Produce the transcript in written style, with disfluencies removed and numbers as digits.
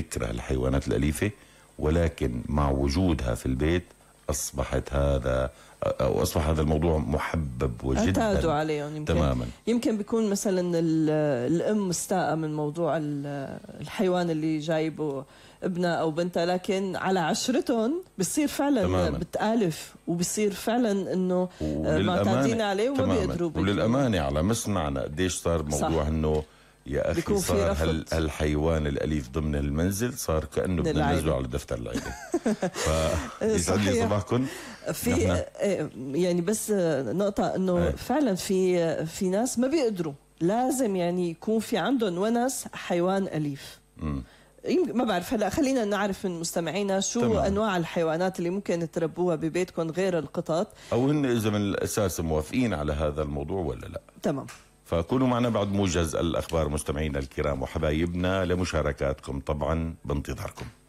بيكره الحيوانات الأليفة، ولكن مع وجودها في البيت أصبح هذا الموضوع محبب وجدا، اعتادوا عليهم. يمكن تماما. يمكن بيكون مثلا الأم مستاءة من موضوع الحيوان اللي جايبه ابنها أو بنتها، لكن على عشرتهم بصير فعلا تماماً. بتآلف، وبصير فعلا إنه معتادين عليه وما بيقدروا. وللأمانة على مسمعنا قديش صار موضوع إنه يا أخي صار هالحيوان الأليف ضمن المنزل صار كأنه بدنا ننزله على دفتر العيلة. فيسعد لي صباحكم. في يعني بس نقطة إنه فعلا في ناس ما بيقدروا، لازم يعني يكون في عندهم ونس حيوان أليف. ما بعرف، هلا خلينا نعرف من مستمعينا شو تمام. انواع الحيوانات اللي ممكن تربوها ببيتكم غير القطط، او هن اذا من الاساس موافقين على هذا الموضوع ولا لا. تمام. فكونوا معنا بعد موجز الاخبار مستمعينا الكرام وحبايبنا، لمشاركاتكم طبعا بانتظاركم.